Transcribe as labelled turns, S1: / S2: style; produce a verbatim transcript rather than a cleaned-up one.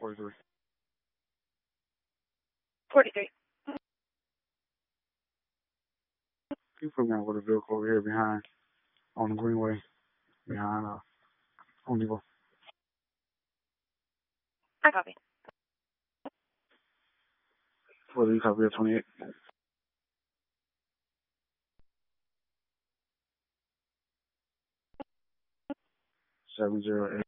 S1: forty-three.
S2: forty-three.
S1: Can you put me on with a vehicle over here behind on the Greenway behind uh Home Depot?
S2: I copy.
S1: For the copy of twenty-eight. Seven zero eight.